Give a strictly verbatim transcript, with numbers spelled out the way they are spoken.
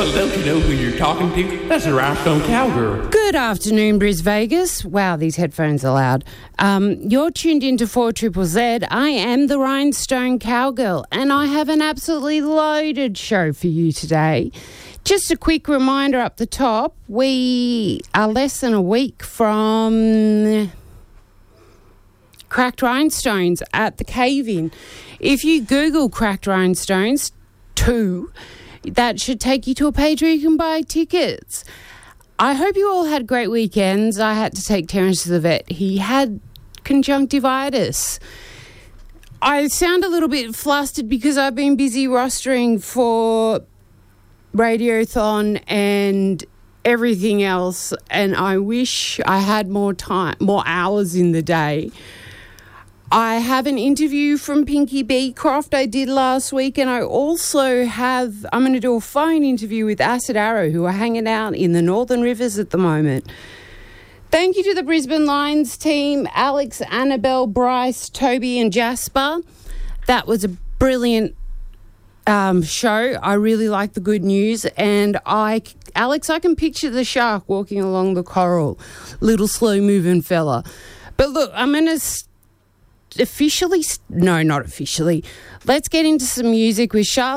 Well, don't you know who you're talking to? That's the Rhinestone Cowgirl. Good afternoon, Bris Vegas. Wow, these headphones are loud. Um, you're tuned into four Triple Z. I am the Rhinestone Cowgirl, and I have an absolutely loaded show for you today. Just a quick reminder up the top, we are less than a week from Cracked Rhinestones at the Cave-In. If you Google Cracked Rhinestones two, that should take you to a page where you can buy tickets. I hope you all had great weekends. I had to take Terence to the vet. He had conjunctivitis. I sound a little bit flustered because I've been busy rostering for Radiothon and everything else, and I wish I had more time, more hours in the day. I have an interview from Pinky Beecroft I did last week, and I also have, I'm going to do a phone interview with Acid Arrow, who are hanging out in the Northern Rivers at the moment. Thank you to the Brisbane Lions team, Alex, Annabelle, Bryce, Toby and Jasper. That was a brilliant um, show. I really like the good news, and I, Alex, I can picture the shark walking along the coral, little slow-moving fella. But look, I'm going to... St- Officially, no, not officially. Let's get into some music with Charlotte.